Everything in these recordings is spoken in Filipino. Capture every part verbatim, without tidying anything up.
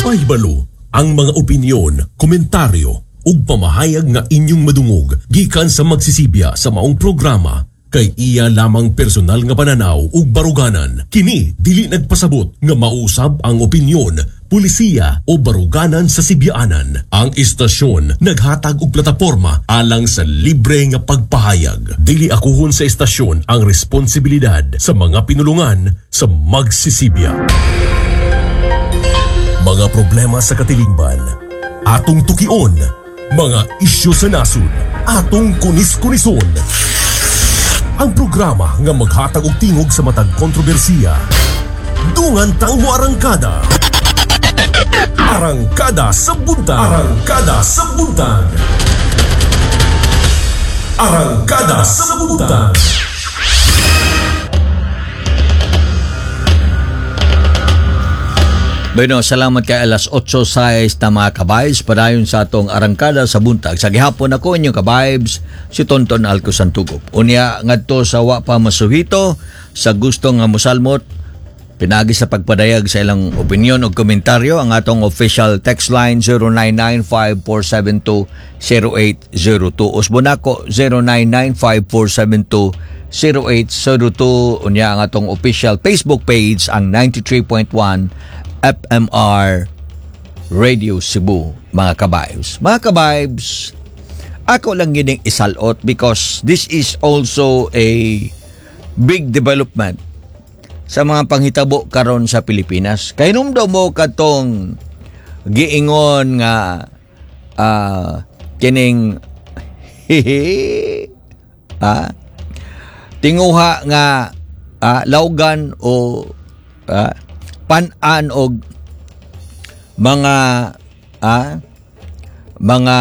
Pahibalo ang mga opinyon, komentaryo ug pamahayag nga inyong madungog gikan sa magsisibya sa maong programa kay iya lamang personal nga pananaw ug baruganan. Kini dili nagpasabot nga mausab ang opinyon, pulisiya o baruganan sa sibyaanan. Ang istasyon naghatag og plataporma alang sa libre nga pagpahayag. Dili akuhon sa istasyon ang responsibilidad sa mga pinulungan sa magsisibya. Mga problema sa katilingban, atong tukion. Mga isyu sa nasod, atong kunis-kunison. Ang programa nga maghatag og tingog sa matag kontrobersiya. Dungan tang mo arangkada. Arangkada sa buntag. Arangkada sa buntag. Arangkada sa buntag. Bueno, salamat kay alas otso sais na mga kabaybs padayon sa atong arangkada sa buntag. Sa gihapon ako inyong kabaybs, si Tonton Alco Santugop. Unya ngadto sa wa pa masuhito, sa gusto nga mosalmot, pinagi sa pagpadayag sa ilang opinion o komentaryo ang atong official text line zero nine nine five four seven two zero eight zero two. Usbonako zero nine nine five four seven two zero eight zero two. Unya ang atong official Facebook page ang ninety-three point one F M R Radio Cebu, mga kabaybs. Mga kabaybs, ako lang gining isalot because this is also a big development sa mga panghitabo karon sa Pilipinas. Kay numdo mo katong giingon nga uh, kining ah, tinguha nga uh, lawgan o uh, pan-an og mga ah, mga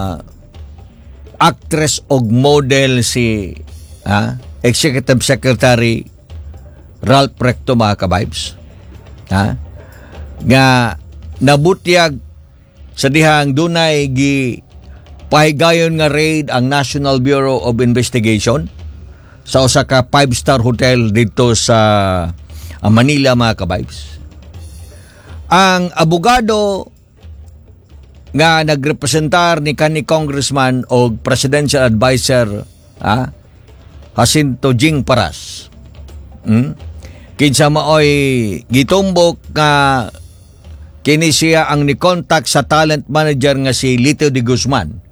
actress og model si ah, Executive Secretary Ralph Recto, mga kabaybs, ha? Nga nabutyag sa dihang dunay gi pahigayon nga raid ang National Bureau of Investigation sa usa ka five-star hotel dito sa uh, Manila, mga kabaybs. Ang abogado nga nagrepresentar ni kanhi congressman o presidential advisor ha, Jacinto Jing Paras, hmm? kinsa maoy gitumbok nga kini siya ang ni-contact sa talent manager nga si Lito de Guzman